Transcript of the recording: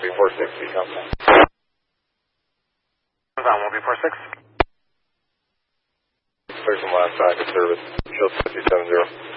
be 460, company. Amazon 1B46. Clear from last side to service, Shield 5070.